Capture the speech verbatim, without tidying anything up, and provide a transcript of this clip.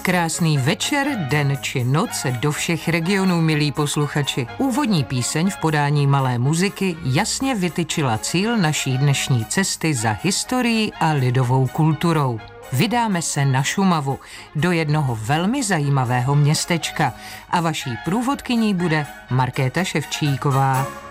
Krásný večer, den či noc do všech regionů, milí posluchači. Úvodní píseň v podání malé muziky jasně vytyčila cíl naší dnešní cesty za historií a lidovou kulturou. Vydáme se na Šumavu, do jednoho velmi zajímavého městečka a vaší průvodkyní bude Markéta Ševčíková.